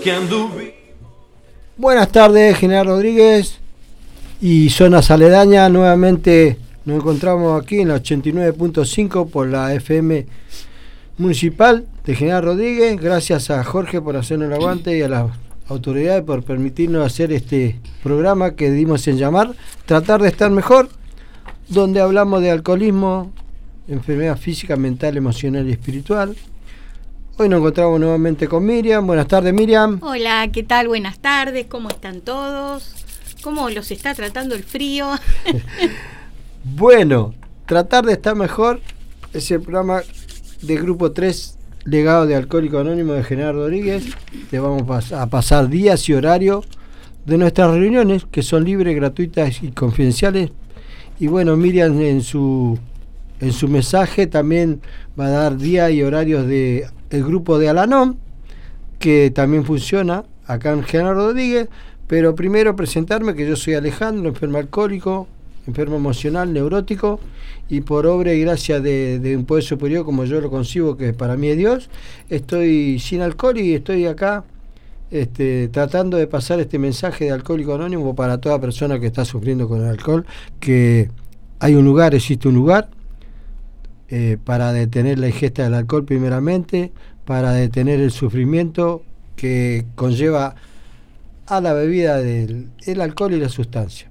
Buenas tardes, General Rodríguez y zonas aledañas. Nuevamente nos encontramos aquí en la 89.5 por la FM municipal de General Rodríguez. Gracias a Jorge por hacernos el aguante y a las autoridades por permitirnos hacer este programa que dimos en llamar Tratar de Estar Mejor, donde hablamos de alcoholismo, enfermedad física, mental, emocional y espiritual. Hoy nos encontramos nuevamente con Miriam. Buenas tardes, Miriam. Hola, ¿qué tal? Buenas tardes, ¿cómo están todos? ¿Cómo los está tratando el frío? Bueno, Tratar de Estar Mejor es el programa de Grupo 3, Legado de Alcohólico Anónimo de General Rodríguez. Le vamos a pasar días y horarios de nuestras reuniones, que son libres, gratuitas y confidenciales. Y bueno, Miriam en su mensaje también va a dar día y horarios de el grupo de Al-Anon, que también funciona acá en General Rodríguez. Pero primero presentarme que yo soy Alejandro, enfermo alcohólico, enfermo emocional, neurótico, y por obra y gracia de un poder superior, como yo lo concibo, que para mí es Dios, estoy sin alcohol y estoy acá tratando de pasar este mensaje de Alcohólico Anónimo para toda persona que está sufriendo con el alcohol, que hay un lugar, existe un lugar para detener la ingesta del alcohol primeramente, para detener el sufrimiento que conlleva a la bebida del alcohol y la sustancia.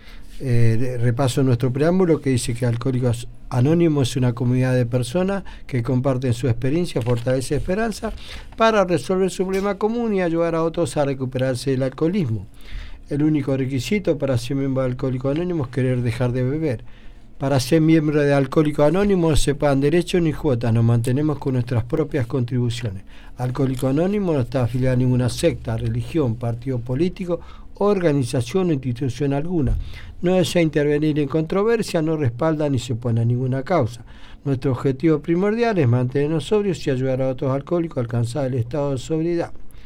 Repaso nuestro preámbulo que dice que Alcohólicos Anónimos es una comunidad de personas que comparten su experiencia, fortaleza y esperanza para resolver su problema común y ayudar a otros a recuperarse del alcoholismo. El único requisito para ser miembro de Alcohólicos Anónimos es querer dejar de beber. Para ser miembro de Alcohólicos Anónimos no se pagan derechos ni cuotas, nos mantenemos con nuestras propias contribuciones. Alcohólicos Anónimos no está afiliado a ninguna secta, religión, partido político, organización o institución alguna. No desea intervenir en controversia, no respalda ni se opone a ninguna causa. Nuestro objetivo primordial es mantenernos sobrios y ayudar a otros alcohólicos a alcanzar el estado de sobriedad.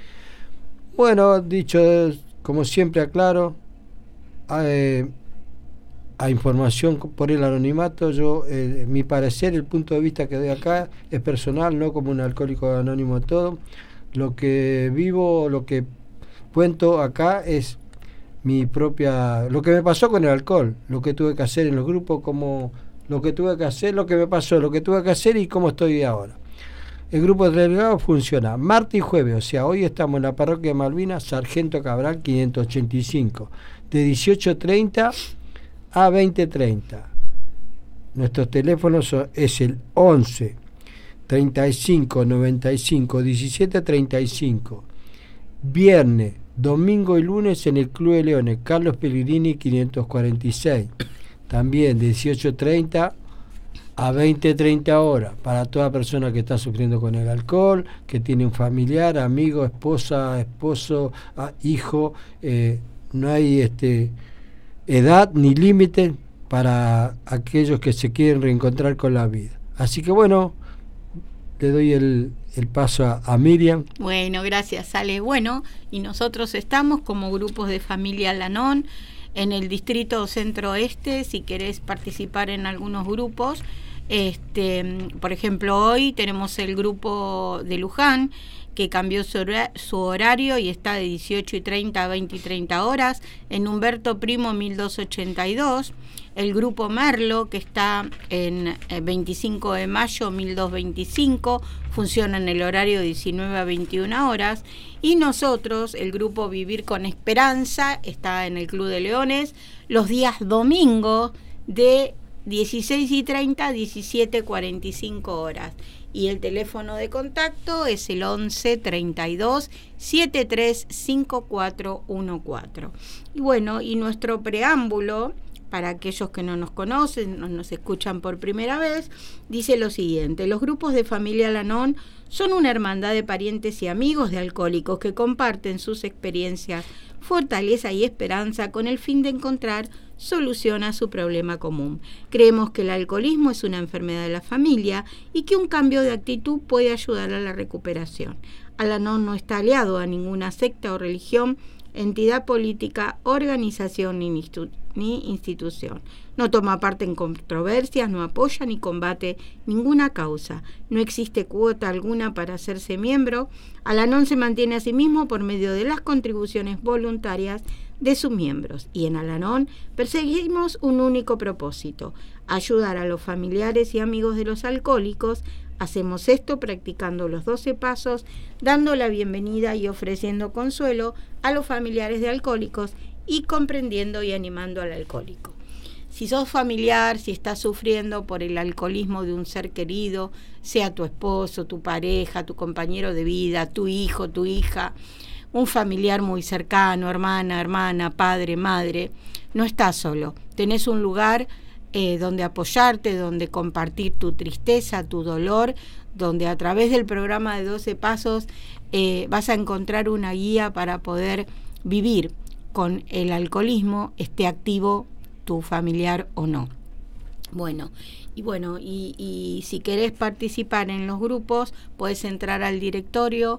Bueno, dicho, como siempre aclaro, a información por el anonimato, yo mi parecer, el punto de vista que doy acá es personal, no como un alcohólico anónimo todo. Lo que vivo, lo que cuento acá es mi propia, lo que me pasó con el alcohol, lo que tuve que hacer en los grupos, como lo que tuve que hacer, lo que me pasó, lo que tuve que hacer y cómo estoy ahora. El grupo de delegados funciona martes y jueves, o sea, hoy estamos en la parroquia de Malvinas, Sargento Cabral 585, de 18:30 a 20:30. Nuestros teléfonos es el 11 35 95 17 35. Viernes, domingo y lunes en el Club de Leones, Carlos Pellegrini 546. También de 18:30 a 20:30 horas para toda persona que está sufriendo con el alcohol, que tiene un familiar, amigo, esposa, esposo, hijo. No hay edad ni límite para aquellos que se quieren reencontrar con la vida. Así que bueno, le doy el paso a Miriam. Bueno, gracias, Ale. Bueno, y nosotros estamos como grupos de familia Al-Anon en el distrito centro-oeste. Si querés participar en algunos grupos, por ejemplo, hoy tenemos el grupo de Luján, que cambió su horario y está de 18:30 a 20:30 horas, en Humberto Primo 1282. El grupo Merlo, que está en 25 de mayo 1225, funciona en el horario de 19 a 21 horas. Y nosotros, el grupo Vivir con Esperanza, está en el Club de Leones los días domingos de 16:30 a 17:45 horas. Y el teléfono de contacto es el 11 32 73 5414. Y bueno, y nuestro preámbulo, para aquellos que no nos conocen, no nos escuchan por primera vez, dice lo siguiente: los grupos de familia Al-Anon son una hermandad de parientes y amigos de alcohólicos que comparten sus experiencias, fortaleza y esperanza con el fin de encontrar solución a su problema común. Creemos que el alcoholismo es una enfermedad de la familia y que un cambio de actitud puede ayudar a la recuperación. Al-Anon no está aliado a ninguna secta o religión entidad política, organización ni institución. No toma parte en controversias, no apoya ni combate ninguna causa. No existe cuota alguna para hacerse miembro. Al-Anon se mantiene a sí mismo por medio de las contribuciones voluntarias de sus miembros. Y en Al-Anon perseguimos un único propósito: ayudar a los familiares y amigos de los alcohólicos. Hacemos esto practicando los 12 pasos, dando la bienvenida y ofreciendo consuelo a los familiares de alcohólicos y comprendiendo y animando al alcohólico. Si sos familiar, si estás sufriendo por el alcoholismo de un ser querido, sea tu esposo, tu pareja, tu compañero de vida, tu hijo, tu hija, un familiar muy cercano, hermana, padre, madre, no estás solo. Tenés un lugar donde apoyarte, donde compartir tu tristeza, tu dolor, donde a través del programa de 12 Pasos vas a encontrar una guía para poder vivir con el alcoholismo, esté activo tu familiar o no. Y si querés participar en los grupos, puedes entrar al directorio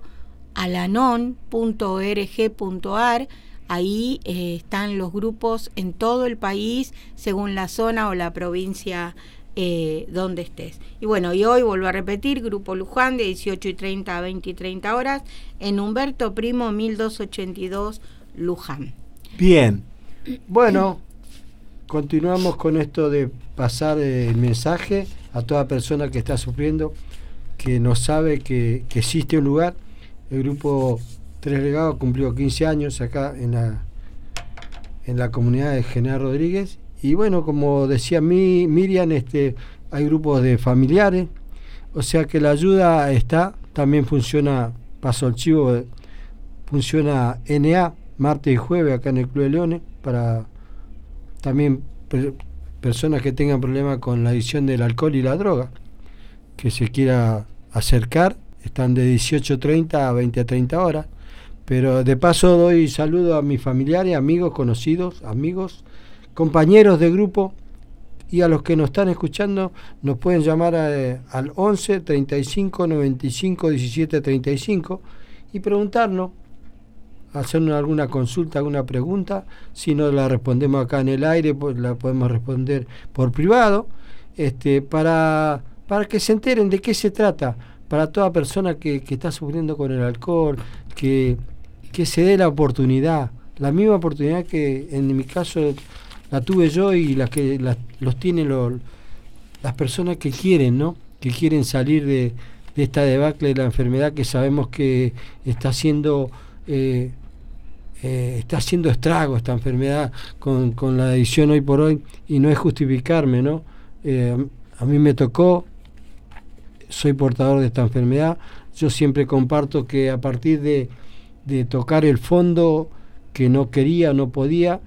alanon.org.ar. Ahí están los grupos en todo el país, según la zona o la provincia donde estés. Y hoy vuelvo a repetir, Grupo Luján de 18:30 a 20:30 horas en Humberto Primo 1282 Luján. Bien, bueno, continuamos con esto de pasar el mensaje a toda persona que está sufriendo, que no sabe que existe un lugar. El Grupo Tres Legados cumplió 15 años acá en la comunidad de General Rodríguez. Y como decía Miriam, hay grupos de familiares, o sea que la ayuda está. También funciona, paso al chivo, funciona NA, martes y jueves acá en el Club de Leones, para también personas que tengan problemas con la adicción del alcohol y la droga, que se quiera acercar. Están de 18:30 a 20:30 horas. Pero de paso doy saludo a mis familiares, amigos, conocidos, amigos, compañeros de grupo, y a los que nos están escuchando nos pueden llamar al 11 35 95 17 35 y preguntarnos, hacernos alguna consulta, alguna pregunta. Si no la respondemos acá en el aire, pues la podemos responder por privado, para que se enteren de qué se trata, para toda persona que está sufriendo con el alcohol, que se dé la oportunidad, la misma oportunidad que en mi caso la tuve yo y los tienen las personas que quieren, ¿no? Que quieren salir de esta debacle de la enfermedad, que sabemos que está haciendo estrago esta enfermedad con la adicción hoy por hoy, y no es justificarme, ¿no? A mí me tocó, soy portador de esta enfermedad. Yo siempre comparto que a partir de tocar el fondo, que no quería, no podía,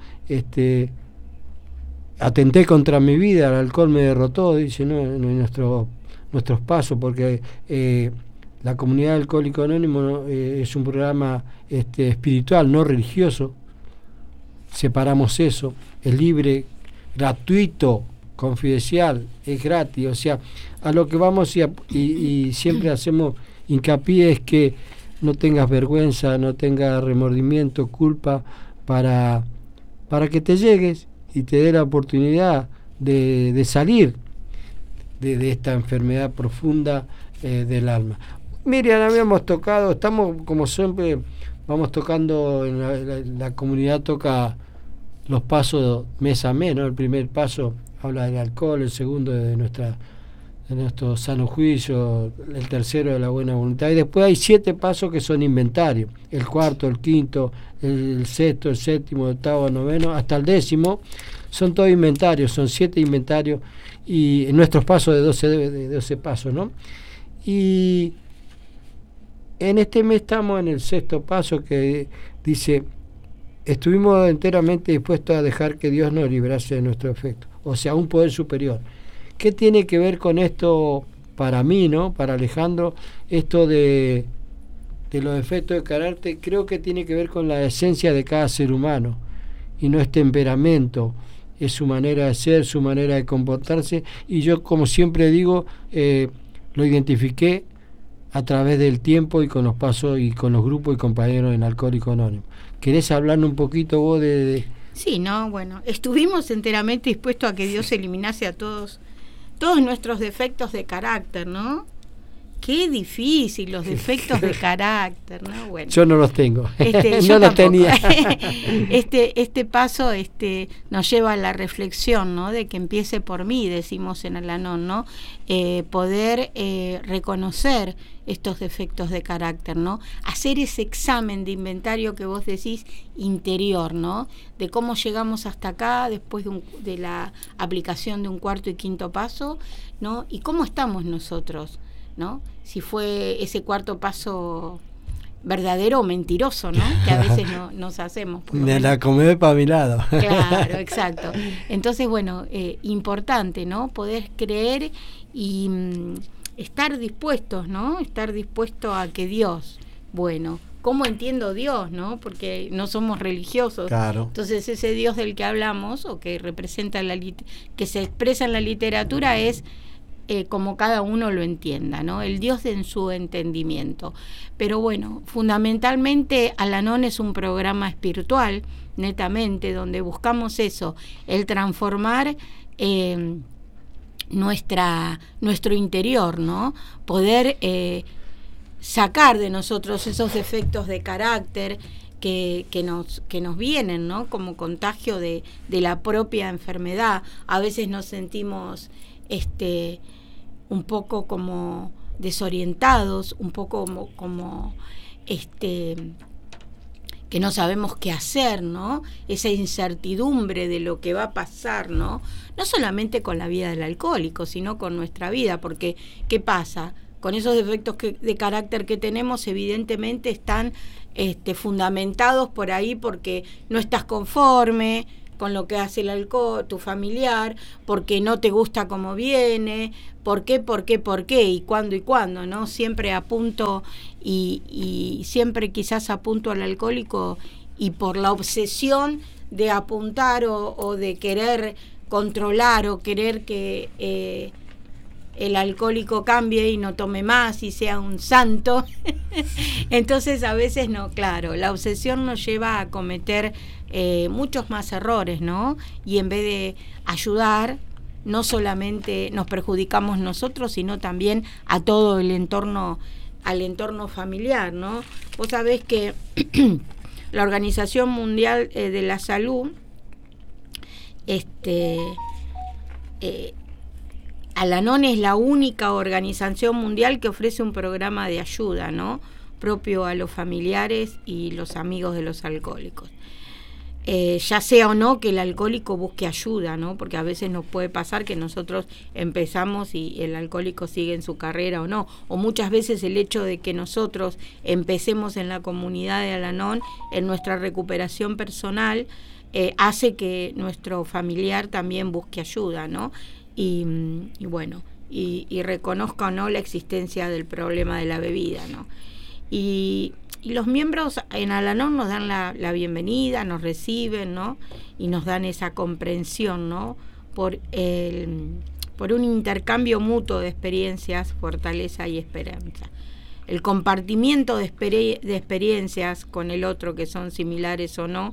atenté contra mi vida, el alcohol me derrotó, dice, ¿no? Nuestros pasos, porque la comunidad de Alcohólicos Anónimos es un programa espiritual, no religioso. Separamos eso, es libre, gratuito, confidencial, es gratis. O sea, a lo que vamos y siempre hacemos hincapié es que no tengas vergüenza, no tengas remordimiento, culpa, para que te llegues y te dé la oportunidad de salir de esta enfermedad profunda del alma. Miriam, habíamos tocado, estamos como siempre, vamos tocando, la comunidad toca los pasos mes a mes, ¿no? El primer paso habla del alcohol, el segundo de nuestro sano juicio, el tercero de la buena voluntad, y después hay 7 pasos que son inventarios: el cuarto, el quinto, el sexto, el séptimo, el octavo, el noveno, hasta el 10º, son todos inventarios, son 7 inventarios, y en nuestros pasos de 12 pasos, ¿no? Y en este mes estamos en el 6º paso, que dice: estuvimos enteramente dispuestos a dejar que Dios nos librase de nuestro efecto, o sea, un poder superior. ¿Qué tiene que ver con esto para mí, ¿no? Para Alejandro, esto de los efectos de carácter? Creo que tiene que ver con la esencia de cada ser humano, y no es temperamento, es su manera de ser, su manera de comportarse. Y yo, como siempre digo, lo identifiqué a través del tiempo y con los pasos y con los grupos y compañeros en Alcohólicos Anónimos. ¿Querés hablarnos un poquito vos de...? Sí, no, bueno, estuvimos enteramente dispuestos a que Dios eliminase a todos nuestros defectos de carácter, ¿no? Qué difícil los defectos de carácter, ¿no? Bueno, yo no los tengo. Yo no los tenía. Este paso nos lleva a la reflexión, ¿no? De que empiece por mí, decimos en Al-Anon, ¿no? Poder reconocer estos defectos de carácter, ¿no? Hacer ese examen de inventario que vos decís interior, ¿no? De cómo llegamos hasta acá después de la aplicación de un cuarto y quinto paso, ¿no? Y cómo estamos nosotros, ¿no? Si fue ese cuarto paso verdadero o mentiroso, ¿no? Que a veces nos hacemos. Me la comé para mi lado. Claro, exacto. Entonces, bueno, importante, ¿no? Poder creer y estar dispuestos, ¿no? Estar dispuesto a que Dios, bueno, ¿cómo entiendo Dios, no? Porque no somos religiosos. Claro. Entonces, ese Dios del que hablamos o que representa que se expresa en la literatura es como cada uno lo entienda, ¿no? El Dios en su entendimiento. Pero bueno, fundamentalmente Al-Anon es un programa espiritual, netamente, donde buscamos eso, el transformar nuestro interior, ¿no? Poder sacar de nosotros esos defectos de carácter que nos vienen, ¿no? Como contagio de la propia enfermedad. A veces nos sentimos un poco como desorientados, un poco como que no sabemos qué hacer, ¿no? Esa incertidumbre de lo que va a pasar, ¿no? No solamente con la vida del alcohólico, sino con nuestra vida, porque ¿qué pasa? Con esos defectos de carácter que tenemos, evidentemente están fundamentados por ahí porque no estás conforme con lo que hace el alcohol, tu familiar, porque no te gusta cómo viene, por qué, y cuándo, ¿no? Siempre apunto y siempre quizás apunto al alcohólico y por la obsesión de apuntar o de querer controlar o querer que el alcohólico cambie y no tome más y sea un santo. Entonces a veces no, claro, la obsesión nos lleva a cometer muchos más errores, ¿no? Y en vez de ayudar, no solamente nos perjudicamos nosotros, sino también a todo el entorno, al entorno familiar, ¿no? Vos sabés que la Organización Mundial de la Salud, Al-Anon es la única organización mundial que ofrece un programa de ayuda, ¿no? Propio a los familiares y los amigos de los alcohólicos. Ya sea o no que el alcohólico busque ayuda, ¿no? Porque a veces nos puede pasar que nosotros empezamos y el alcohólico sigue en su carrera o no. O muchas veces el hecho de que nosotros empecemos en la comunidad de Al-Anon, en nuestra recuperación personal, hace que nuestro familiar también busque ayuda, ¿no? Y bueno, y reconozca o no la existencia del problema de la bebida, ¿no? Y los miembros en Al-Anon nos dan la bienvenida, nos reciben, ¿no? Y nos dan esa comprensión, ¿no? Por un intercambio mutuo de experiencias, fortaleza y esperanza. El compartimiento de experiencias con el otro, que son similares o no,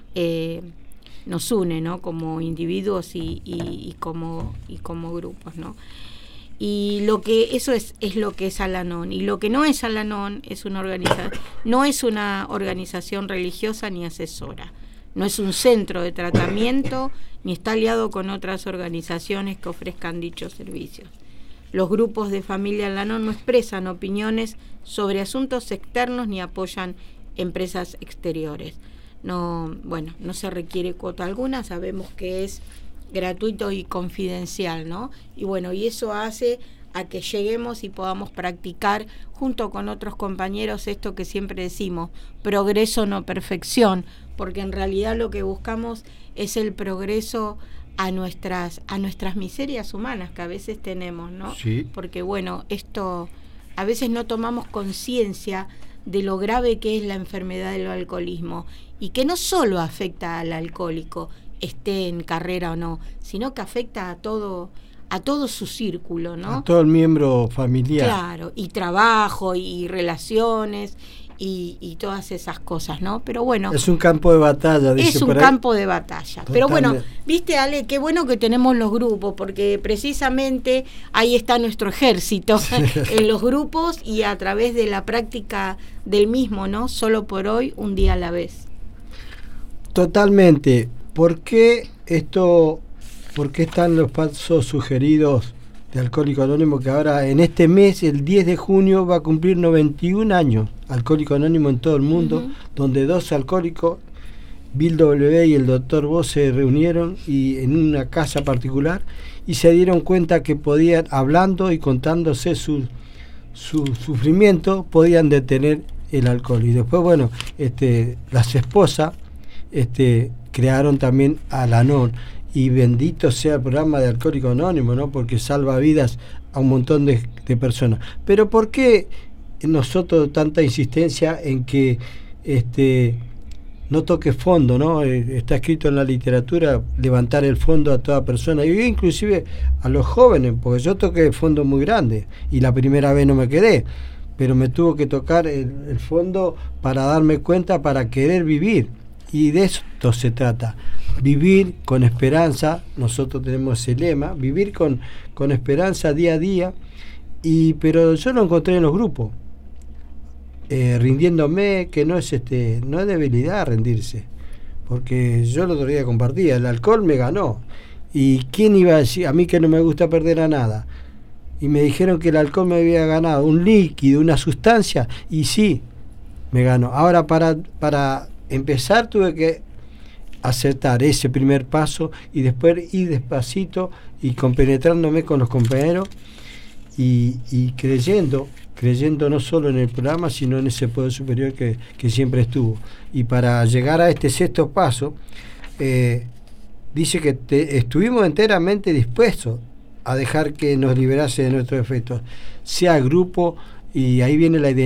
nos une, ¿no? Como individuos y como grupos, ¿no? Y eso es lo que es Al-Anon. Y lo que no es Al-Anon no es una organización religiosa ni asesora. No es un centro de tratamiento ni está aliado con otras organizaciones que ofrezcan dichos servicios. Los grupos de familia Al-Anon no expresan opiniones sobre asuntos externos ni apoyan empresas exteriores. No se requiere cuota alguna, sabemos que es gratuito y confidencial, ¿no? Y bueno, y eso hace a que lleguemos y podamos practicar junto con otros compañeros esto que siempre decimos, progreso no perfección, porque en realidad lo que buscamos es el progreso a nuestras miserias humanas que a veces tenemos, ¿no? Sí. Porque bueno, esto a veces no tomamos conciencia de lo grave que es la enfermedad del alcoholismo y que no solo afecta al alcohólico, esté en carrera o no, sino que afecta a todo a todo su círculo, ¿no? A todo el miembro familiar. Claro, y trabajo, y relaciones, y todas esas cosas, ¿no? Pero bueno. Es un campo de batalla, dice es un por ahí. campo de batalla. Totalmente. Pero bueno, viste, Ale, qué bueno que tenemos los grupos, porque precisamente ahí está nuestro ejército, en los grupos y a través de la práctica del mismo, ¿no? Solo por hoy, un día a la vez. Totalmente. ¿Por qué están los pasos sugeridos de Alcohólico Anónimo, que ahora en este mes, el 10 de junio, va a cumplir 91 años Alcohólico Anónimo en todo el mundo, donde 2 alcohólicos, Bill W. y el Dr. Voss, se reunieron y en una casa particular y se dieron cuenta que podían, hablando y contándose su sufrimiento, podían detener el alcohol. Y después, bueno, las esposas crearon también Al-Anon. Y bendito sea el programa de Alcohólico Anónimo, ¿no? Porque salva vidas a un montón de personas. Pero ¿por qué nosotros tanta insistencia en que no toque fondo, ¿no? Está escrito en la literatura levantar el fondo a toda persona, y inclusive a los jóvenes, porque yo toqué fondo muy grande y la primera vez no me quedé, pero me tuvo que tocar el fondo para darme cuenta, para querer vivir. Y de esto se trata, vivir con esperanza. Nosotros tenemos ese lema, vivir con esperanza día a día, pero yo lo encontré en los grupos, rindiéndome, que no es debilidad rendirse, porque yo el otro día compartía, el alcohol me ganó, y quién iba a decir, a mí que no me gusta perder a nada, y me dijeron que el alcohol me había ganado, un líquido, una sustancia, y sí, me ganó. Ahora para empezar tuve que aceptar ese primer paso y después ir despacito y compenetrándome con los compañeros y creyendo no solo en el programa, sino en ese poder superior que siempre estuvo. Y para llegar a este 6º paso, dice que estuvimos enteramente dispuestos a dejar que nos liberase de nuestros efectos, sea grupo, y ahí viene la identidad.